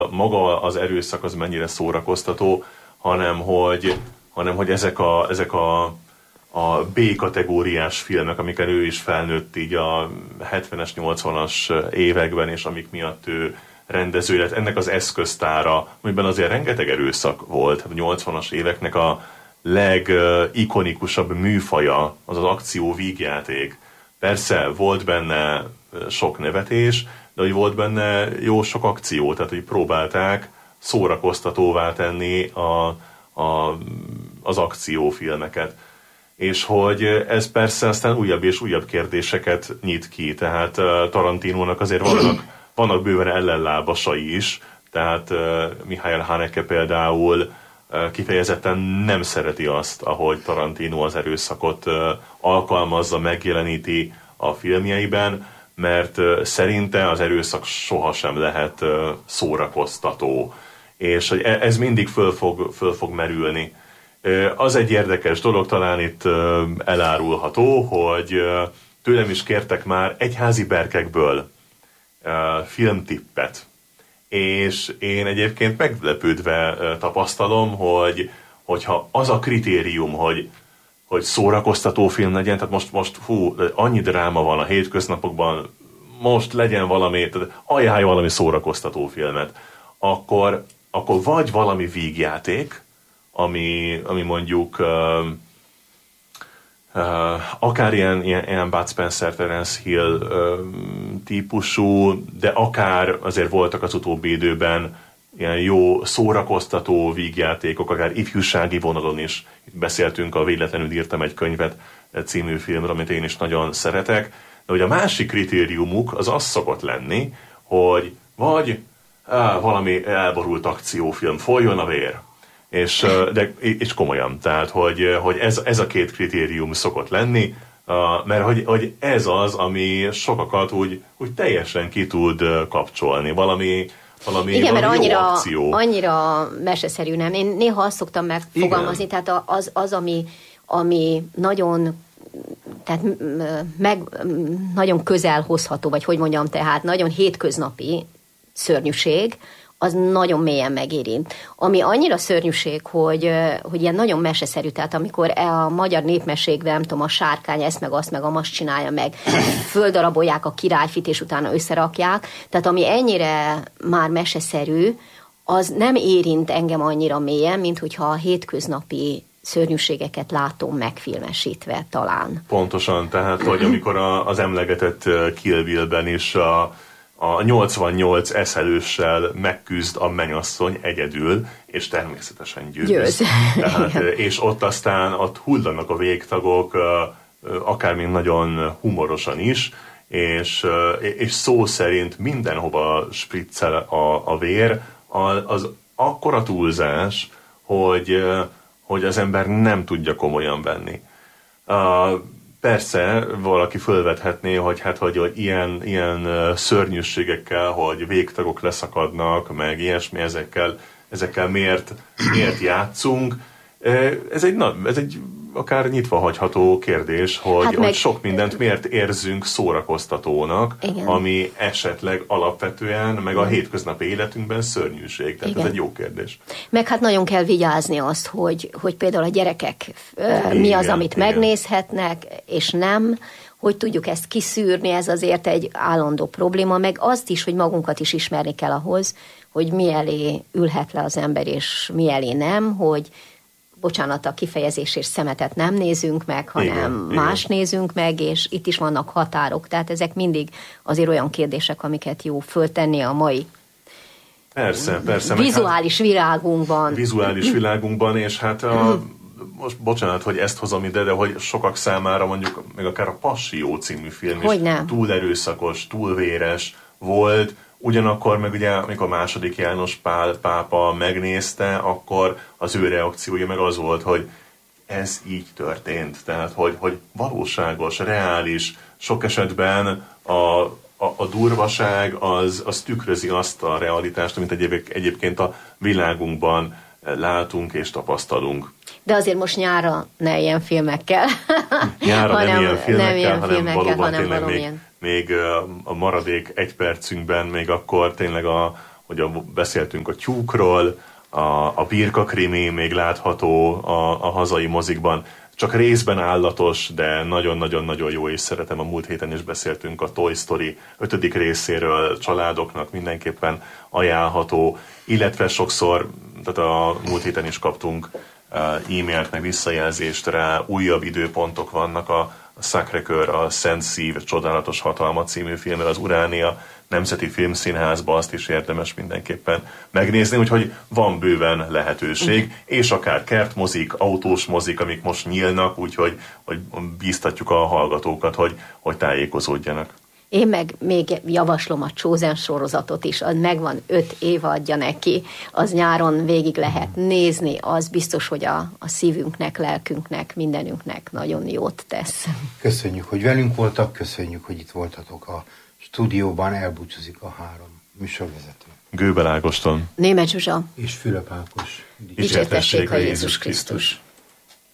maga az erőszak az mennyire szórakoztató, hanem hogy ezek a B-kategóriás filmek, amikkel ő is felnőtt így a 70-es, 80-as években, és amik miatt ő rendező lett, ennek az eszköztára, amiben azért rengeteg erőszak volt. A 80-as éveknek a legikonikusabb műfaja az az akció vígjáték. Persze volt benne sok nevetés, de hogy volt benne jó sok akció, tehát hogy próbálták szórakoztatóvá tenni az akciófilmeket. És hogy ez persze aztán újabb és újabb kérdéseket nyit ki, tehát Tarantinónak azért vannak bőven ellenlábasai is, tehát Michael Haneke például kifejezetten nem szereti azt, ahogy Tarantino az erőszakot alkalmazza, megjeleníti a filmjeiben, mert szerinte az erőszak sohasem lehet szórakoztató. És hogy ez mindig föl fog merülni. Az egy érdekes dolog, talán itt elárulható, hogy tőlem is kértek már egyházi berkekből filmtippet. És én egyébként meglepődve tapasztalom, hogyha az a kritérium, hogy szórakoztató film legyen, tehát most annyi dráma van a hétköznapokban, most legyen valami, ajánlj valami szórakoztató filmet, akkor vagy valami vígjáték, ami mondjuk akár ilyen Bud Spencer, Terence Hill típusú, de akár azért voltak az utóbbi időben ilyen jó szórakoztató vígjátékok, akár ifjúsági vonalon is. Itt beszéltünk a Véletlenül írtam egy könyvet című filmről, amit én is nagyon szeretek. De hogy a másik kritériumuk az szokott lenni, hogy vagy valami elborult akciófilm, folyjon a vér. És komolyan, tehát hogy ez a két kritérium szokott lenni, mert hogy ez az, ami sokakat úgy teljesen ki tud kapcsolni, valami igen, mert jó akció. Annyira meseszerű nem. Én néha azt szoktam megfogalmazni, igen. Tehát az ami nagyon, tehát nagyon közel hozható, vagy hogy mondjam, tehát nagyon hétköznapi szörnyűség, az nagyon mélyen megérint. Ami annyira szörnyűség, hogy ilyen nagyon meseszerű, tehát amikor a magyar népmesékben, nem tudom, a sárkány ezt meg azt meg amast csinálja meg, földarabolják a királyfit, és utána összerakják, tehát ami ennyire már meseszerű, az nem érint engem annyira mélyen, mint hogyha a hétköznapi szörnyűségeket látom megfilmesítve talán. Pontosan, tehát hogy amikor az emlegetett Kill Bill-ben is a 88 eszelőssel megküzd a mennyasszony egyedül, és természetesen győz. Tehát, és ott aztán hullanak a végtagok, akármint nagyon humorosan is, és szó szerint mindenhova spriccel a vér, az akkora túlzás, hogy az ember nem tudja komolyan venni. Persze valaki fölvethetné, hogy ilyen szörnyűségekkel, hogy végtagok leszakadnak, meg ilyesmi, ezekkel miért játszunk. Ez egy akár nyitva hagyható kérdés, hogy sok mindent miért érzünk szórakoztatónak, igen. Ami esetleg alapvetően, meg a hétköznapi életünkben szörnyűség. Tehát igen. Ez egy jó kérdés. Meg hát nagyon kell vigyázni azt, hogy például a gyerekek mi az, amit igen. megnézhetnek, és nem, hogy tudjuk ezt kiszűrni, ez azért egy állandó probléma, meg azt is, hogy magunkat is ismerni kell ahhoz, hogy mi elé ülhet le az ember, és mi elé nem, hogy bocsánat a kifejezés, és szemetet nem nézünk meg, hanem igen, más igen. nézünk meg, és itt is vannak határok. Tehát ezek mindig azért olyan kérdések, amiket jó föltenni a mai persze, vizuális világunkban. Vizuális világunkban, és hát most bocsánat, hogy ezt hozom ide, de hogy sokak számára mondjuk még akár a Passió című film is túl erőszakos, túl véres volt. Ugyanakkor meg ugye, amikor második János Pál pápa megnézte, akkor az ő reakciója meg az volt, hogy ez így történt. Tehát, hogy valóságos, reális, sok esetben a durvaság az tükrözi azt a realitást, amit egyébként a világunkban látunk és tapasztalunk. De azért most nyára ne ilyen filmekkel. Nyára nem ilyen filmekkel, hanem valóban tényleg még a maradék egy percünkben még akkor tényleg hogy beszéltünk a tyúkról, a Birka krimi még látható a hazai mozikban, csak részben állatos, de nagyon-nagyon-nagyon jó, és szeretem. A múlt héten is beszéltünk a Toy Story 5. részéről, családoknak mindenképpen ajánlható, illetve sokszor, tehát a múlt héten is kaptunk e-mailt, meg visszajelzést rá, újabb időpontok vannak a Sacré-Cœur, a Szent Szív, Csodálatos Hatalma című filmmel az Uránia Nemzeti Filmszínházba, azt is érdemes mindenképpen megnézni, úgyhogy van bőven lehetőség, és akár kertmozik, autós mozik, amik most nyílnak, úgyhogy bíztatjuk a hallgatókat, hogy tájékozódjanak. Én meg még javaslom a Chosen sorozatot is, az megvan 5 évadja neki, az nyáron végig lehet nézni, az biztos, hogy a szívünknek, lelkünknek, mindenünknek nagyon jót tesz. Köszönjük, hogy velünk voltak, köszönjük, hogy itt voltatok a stúdióban, elbúcsúzik a 3 műsorvezető. Gőbel Ágoston, Németh Zsuzsa és Fülöp Ákos. Dicsértessék a Jézus Krisztus.